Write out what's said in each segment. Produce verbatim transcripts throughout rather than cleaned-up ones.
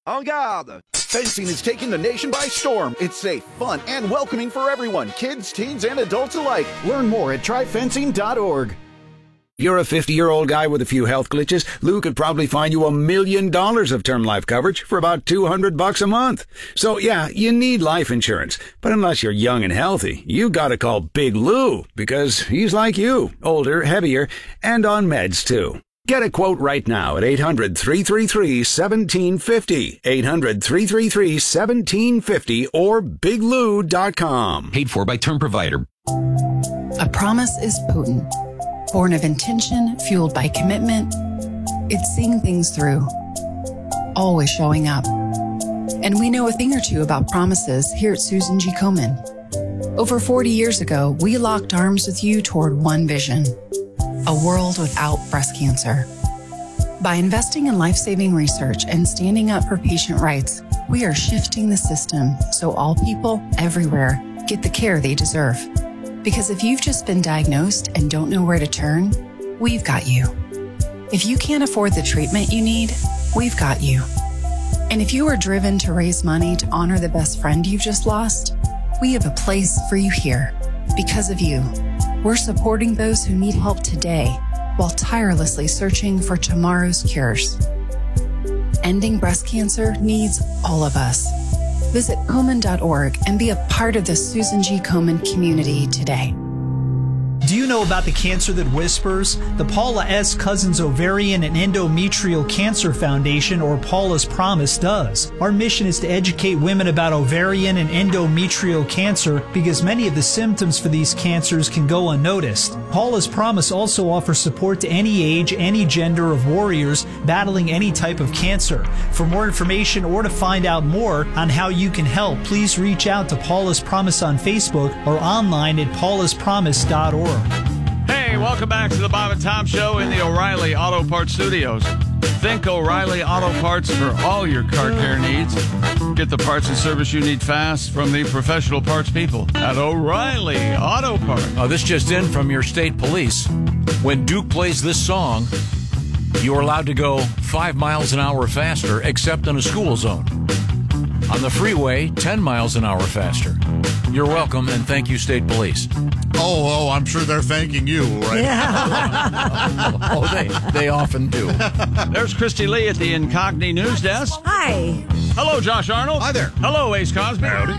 En garde! Fencing is taking the nation by storm. It's safe, fun, and welcoming for everyone, kids, teens, and adults alike. Learn more at try fencing dot org. You're a fifty-year-old guy with a few health glitches. Lou could probably find you a million dollars of term life coverage for about two hundred bucks a month. So yeah, you need life insurance. But unless you're young and healthy, you gotta call Big Lou, because he's like you, older, heavier, and on meds too. Get a quote right now at eight hundred, three three three, one seven five zero, eight hundred, three three three, one seven five zero, or big lou dot com. Paid for by Term Provider. A promise is potent. Born of intention, fueled by commitment, it's seeing things through, always showing up. And we know a thing or two about promises here at Susan G. Komen. Over forty years ago, we locked arms with you toward one vision, a world without breast cancer. By investing in life-saving research and standing up for patient rights, we are shifting the system so all people everywhere get the care they deserve. Because if you've just been diagnosed and don't know where to turn, we've got you. If you can't afford the treatment you need, we've got you. And if you are driven to raise money to honor the best friend you've just lost, we have a place for you here. Because of you, we're supporting those who need help today while tirelessly searching for tomorrow's cures. Ending breast cancer needs all of us. Visit Komen dot org and be a part of the Susan G. Komen community today. Do you know about the cancer that whispers? The Paula S. Cousins Ovarian and Endometrial Cancer Foundation, or Paula's Promise, does. Our mission is to educate women about ovarian and endometrial cancer because many of the symptoms for these cancers can go unnoticed. Paula's Promise also offers support to any age, any gender of warriors battling any type of cancer. For more information or to find out more on how you can help, please reach out to Paula's Promise on Facebook or online at paulas promise dot org. Hey, welcome back to the Bob and Tom Show in the O'Reilly Auto Parts Studios. Think O'Reilly Auto Parts for all your car care needs. Get the parts and service you need fast from the professional parts people at O'Reilly Auto Parts. Oh, this just in from your state police. When Duke plays this song, you're allowed to go five miles an hour faster, except in a school zone. On the freeway, ten miles an hour faster. You're welcome, and thank you, State Police. Oh, oh, I'm sure they're thanking you, right? Yeah. oh, they, they often do. There's Christy Lee at the Incogni News Desk. Hi. Hello, Josh Arnold. Hi there. Hello, Ace Cosby. Howdy.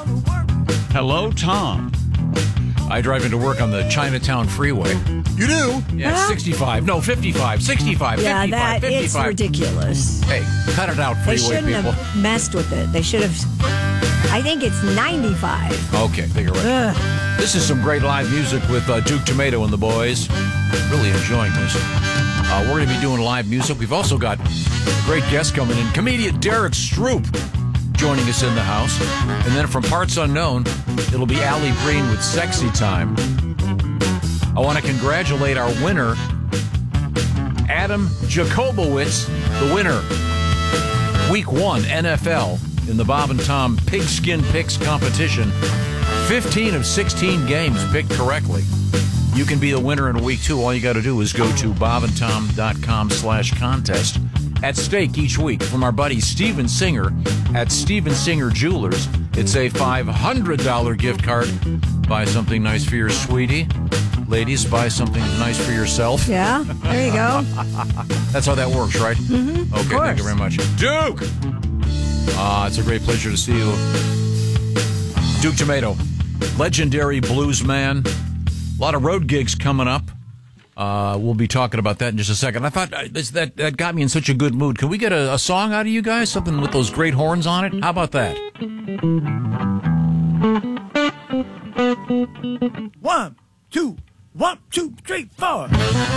Hello, Tom. I drive into work on the Chinatown Freeway. You do? Yeah, Huh? sixty-five. No, fifty-five. sixty-five. Yeah, fifty-five. that fifty-five. it's ridiculous. Hey, cut it out, They freeway shouldn't people. have messed with it. They should have. I think it's ninety-five. Okay, I think you're right. Ugh. This is some great live music with uh, Duke Tomato and the boys. Really enjoying this. Uh, we're going to be doing live music. We've also got a great guest coming in. Comedian Derek Stroop joining us in the house. And then from Parts Unknown, it'll be Allie Breen with Sexy Time. I want to congratulate our winner, Adam Jacobowitz, the winner. Week one, N F L, in the Bob and Tom Pigskin Picks competition. fifteen of sixteen games picked correctly. You can be the winner in week two. All you got to do is go to bobandtom.com slash contest. At stake each week from our buddy Steven Singer at Steven Singer Jewelers. It's a five hundred dollars gift card. Buy something nice for your sweetie. Ladies, buy something nice for yourself. Yeah, there you go. That's how that works, right? Mm-hmm. Okay, thank you very much. Duke! Uh, it's a great pleasure to see you. Duke Tomato, legendary blues man. A lot of road gigs coming up. Uh, we'll be talking about that in just a second. I thought uh, this, that that got me in such a good mood. Can we get a, a song out of you guys? Something with those great horns on it? How about that? One, two, one, two, three, four.